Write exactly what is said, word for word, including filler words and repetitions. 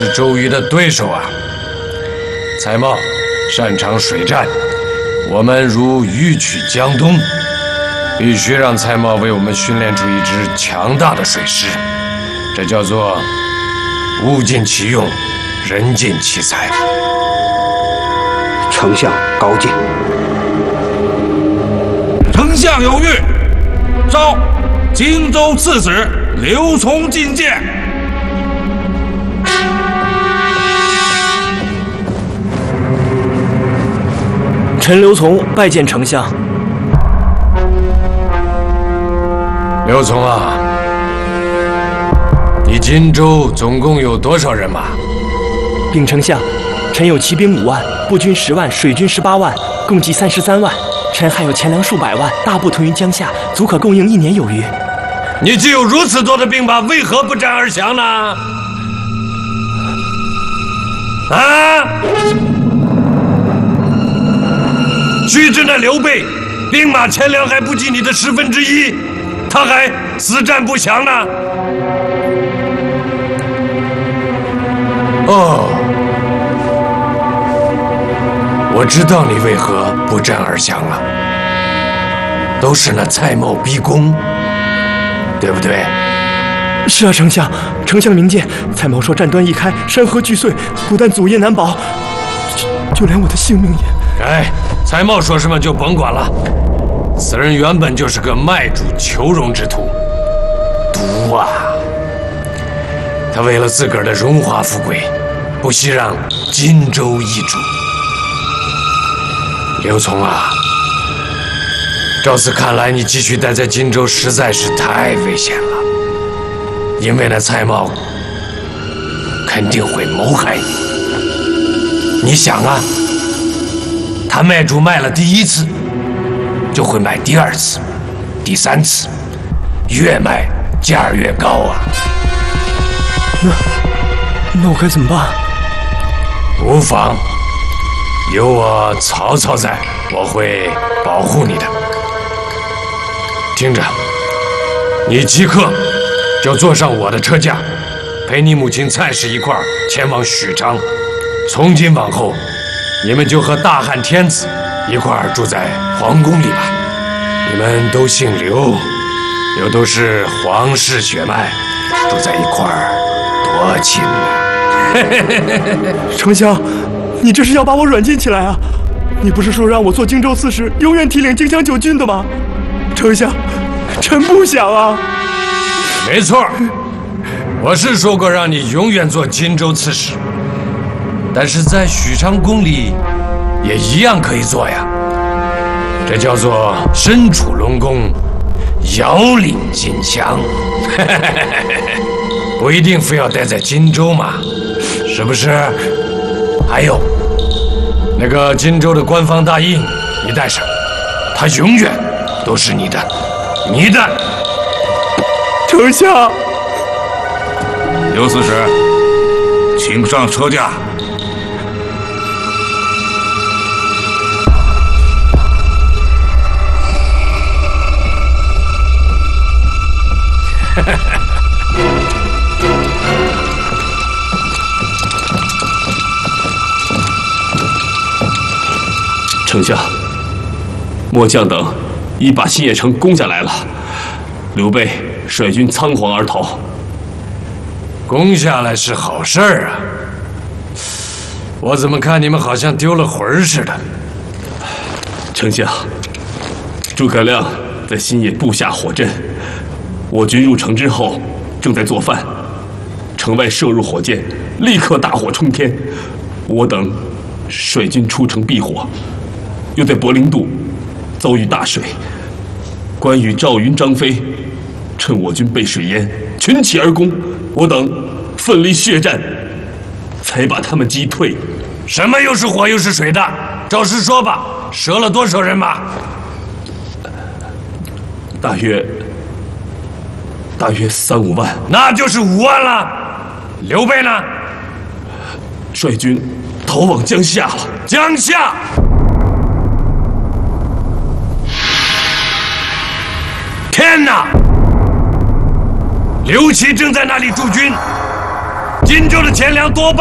是周瑜的对手啊！蔡瑁擅长水战，我们如欲取江东，必须让蔡瑁为我们训练出一支强大的水师，这叫做物尽其用，人尽其才。 丞相高见。 丞相有谕，召荆州刺史刘琮觐见。 臣刘琮拜见丞相。 刘琮啊，你荆州总共有多少人马？ 禀丞相，臣有骑兵五万，步军十万，水军十八万，共计三十三万。臣还有钱粮数百万，大部屯于江夏，足可供应一年有余。 你既有如此多的兵马，为何不战而降呢？啊！须知那刘备，兵马钱粮还不及你的十分之一，他还死战不降呢。哦，我知道你为何不战而降了，都是那蔡瑁逼宫，对不对？ 是啊，丞相，丞相明鉴，蔡瑁说战端一开，山河俱碎，不但祖业难保，就就连我的性命也…… 哎，蔡瑁说什么就甭管了。此人原本就是个卖主求荣之徒，毒啊！他为了自个儿的荣华富贵，不惜让荆州易主。刘琮啊，照此看来，你继续待在荆州实在是太危险了，因为那蔡瑁肯定会谋害你。你想啊，他卖主卖了第一次，就会卖第二次、第三次，越卖价儿越高啊。 那那我该怎么办？ 无妨，有我曹操在，我会保护你的。听着，你即刻就坐上我的车驾，陪你母亲蔡氏一块儿前往许昌。从今往后，你们就和大汉天子一块儿住在皇宫里吧。你们都姓刘，又都是皇室血脉，住在一块儿多亲啊！ 丞相，你这是要把我软禁起来啊？你不是说让我做荆州刺史，永远提领荆襄九郡的吗？丞相，臣不想啊。 没错，我是说过让你永远做荆州刺史，但是在许昌宫里也一样可以做呀。这叫做身处龙宫，遥领金枪。不一定非要待在荆州嘛，是不是？还有那个荆州的官方大印，你带上，它永远都是你的，你的。 丞相， 刘刺史，请上车驾。 丞相，末将等已把新野城攻下来了，刘备率军仓皇而逃。 攻下来是好事儿啊，我怎么看你们好像丢了魂儿似的？ 丞相，诸葛亮在新野布下火阵，我军入城之后正在做饭，城外射入火箭，立刻大火冲天。我等率军出城避火，又在柏林渡遭遇大水。关羽、赵云、张飞趁我军被水淹，群起而攻，我等奋力血战，才把他们击退。 什么又是火又是水的？照实说吧，折了多少人马？ 大约大约三五万。 那就是五万了。刘备呢？ 率军逃往江夏了。 江夏。天哪！刘琦正在那里驻军， 荆州的钱粮多半